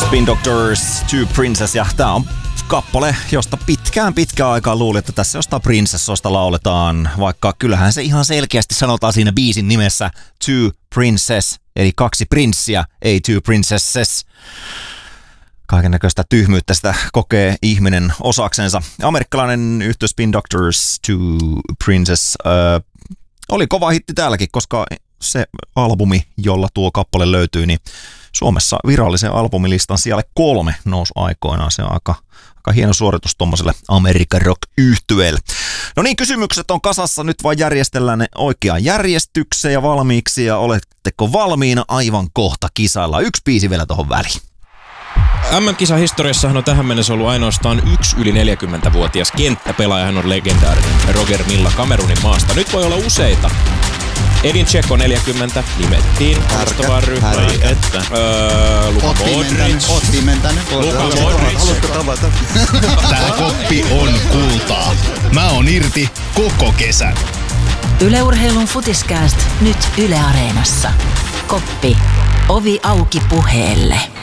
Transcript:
Spin Doctors, Two Princess, ja tää on kappale, josta pitkään aikaa luulin, että tässä jostain prinsessoista lauletaan, vaikka kyllähän se ihan selkeästi sanotaan siinä biisin nimessä Two Princess, eli 2 prinssiä, ei Two Princesses. Kaikennäköistä tyhmyyttä sitä kokee ihminen osaksensa. Amerikkalainen yhtye Spin Doctors, Two Princess, oli kova hitti täälläkin, koska se albumi, jolla tuo kappale löytyy, niin Suomessa virallisen albumilistan sijalle 3 nousi aikoinaan. Se on aika hieno suoritus tommoselle American Rock-yhtyeelle. No niin, kysymykset on kasassa, nyt vaan järjestellään ne oikeaan järjestykseen ja valmiiksi, ja oletteko valmiina aivan kohta kisailla? 1 biisi vielä tohon väliin. MM-kisahistoriassahan on tähän mennessä ollut ainoastaan 1 yli 40-vuotias kenttäpelaaja. Hän on legendaarinen Roger Milla Kamerunin maasta. Nyt voi olla useita. Edin Dzeko 40 nimettiin alustavaan ryhmään. Luka Modric. Oot pimentänyt. Luka Modric. Haluatko tavata? Tää koppi on kultaa. Mä oon irti koko kesän. Yle Urheilun Futiskääst nyt Yle Areenassa. Koppi. Ovi auki puheelle.